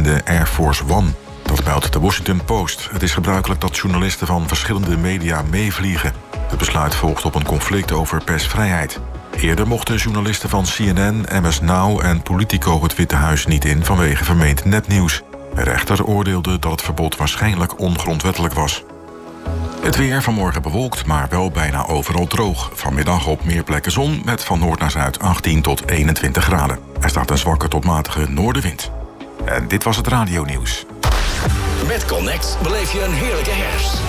de Air Force One. Dat meldt de Washington Post. Het is gebruikelijk dat journalisten van verschillende media meevliegen. Het besluit volgt op een conflict over persvrijheid. Eerder mochten journalisten van CNN, MS Now en Politico het Witte Huis niet in vanwege vermeend nepnieuws. De rechter oordeelde dat het verbod waarschijnlijk ongrondwettelijk was. Het weer vanmorgen bewolkt, maar wel bijna overal droog. Vanmiddag op meer plekken zon met van noord naar zuid 18 tot 21 graden. Er staat een zwakke tot matige noordenwind. En dit was het radionieuws. Met Connect beleef je een heerlijke herfst.